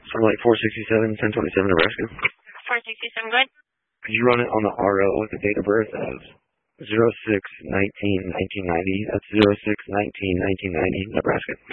Satellite 467, 1027, Nebraska. 467, go ahead. Could you run it on the RL with the date of birth as 06-19-1990? That's 06-19-1990, Nebraska.